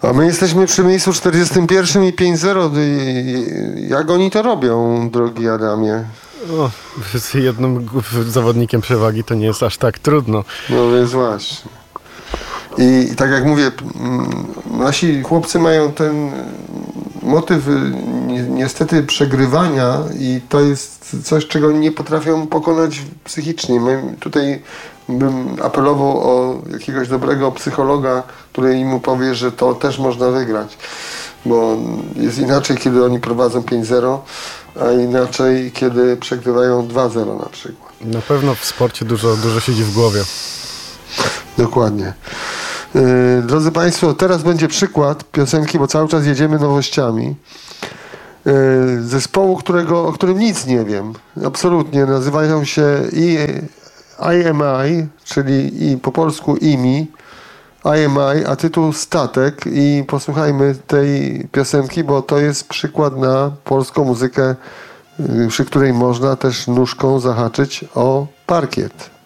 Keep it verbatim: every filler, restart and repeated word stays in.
A my jesteśmy przy miejscu czterdziestym pierwszym i pięć zero. Jak oni to robią, drogi Adamie? O, z jednym zawodnikiem przewagi to nie jest aż tak trudno. No więc właśnie. I, i tak jak mówię, nasi chłopcy mają ten motyw ni niestety przegrywania i to jest coś, czego oni nie potrafią pokonać psychicznie. My tutaj bym apelował o jakiegoś dobrego psychologa, który im powie, że to też można wygrać. Bo jest inaczej, kiedy oni prowadzą pięć zero, a inaczej, kiedy przegrywają dwa zero na przykład. Na pewno w sporcie dużo, dużo siedzi w głowie. Dokładnie. Yy, drodzy Państwo, teraz będzie przykład piosenki, bo cały czas jedziemy nowościami. Yy, zespołu, którego, o którym nic nie wiem. Absolutnie. Nazywają się I, I M I, czyli i po polsku I M I. I M I, a tytuł Statek. I posłuchajmy tej piosenki, bo to jest przykład na polską muzykę, yy, przy której można też nóżką zahaczyć o parkiet.